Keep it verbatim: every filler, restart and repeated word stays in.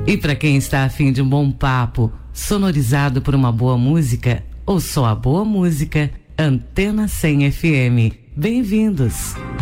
E para quem está afim de um bom papo, sonorizado por uma boa música, ou só a boa música, Antena cem F M. Bem-vindos!